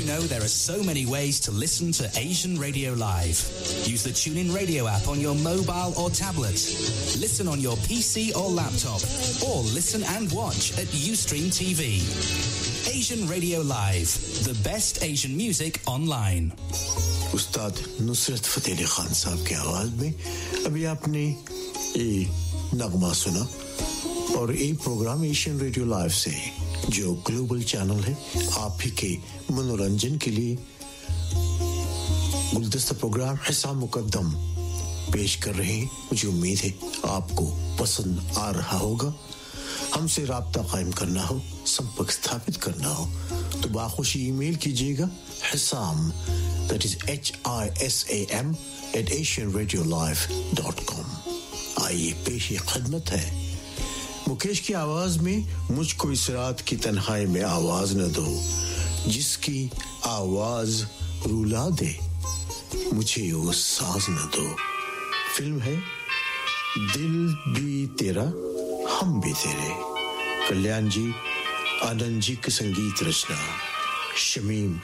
know there are so many ways to listen to Asian Radio Live? Use the TuneIn Radio app on your mobile or tablet. Listen on your PC or laptop. Or listen and watch at Ustream TV. Asian Radio Live, the best Asian music online. उस्ताद नुसरत फ़तेह अली खान साहब के आवाज़ में अभी आपने ये नगमा सुना और ये प्रोग्राम एशियन रेडियो लाइव से जो ग्लोबल चैनल है आप ही के मनोरंजन के लिए गुलदस्ता प्रोग्राम हिसाब मुकद्दम पेश कर रहे हैं मुझे उम्मीद है आपको पसंद आ रहा होगा हमसे राब्ता कायम करना हो संपर्क स्थापित करना हो तो बाखुशी ईमेल कीजिएगा Hisam that is HISAM @asianradiolive.com आइए पेश खिदमत है मुकेश की आवाज में मुझको इस रात की तन्हाई में आवाज न दो जिसकी आवाज रुला दे मुझे वो साज न दो फिल्म है दिल भी तेरा हम भी तेरे कल्याण जी आनंद जी की संगीत रचना शमीम